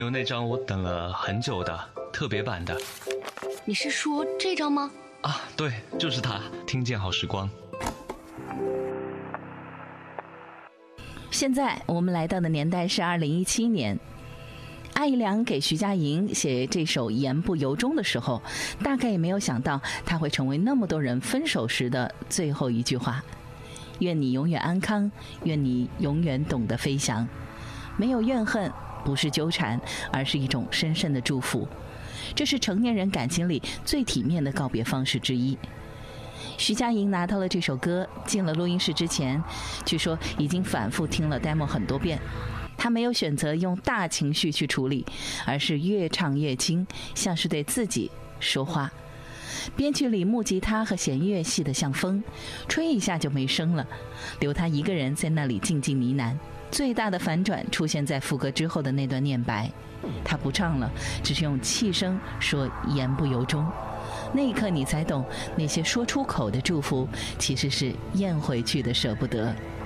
有那张我等了很久的特别版的。 你是说这张吗？ 啊，对，就是它，听见好时光。 现在我们来到的年代是2017年，阿姨良给徐佳莹写这首《言不由衷》的时候，大概也没有想到它会成为那么多人分手时的最后一句话。愿你永远安康，愿你永远懂得飞翔。没有怨恨，不是纠缠，而是一种深深的祝福。这是成年人感情里最体面的告别方式之一。徐佳莹拿到了这首歌，进了录音室之前，据说已经反复听了 demo 很多遍。她没有选择用大情绪去处理，而是越唱越轻，像是对自己说话。编曲里木吉他和弦乐细得像风，吹一下就没声了，留她一个人在那里静静呢喃。最大的反转出现在副歌之后的那段念白，她不唱了，只是用气声说言不由衷。那一刻你才懂，那些说出口的祝福其实是咽回去的舍不得。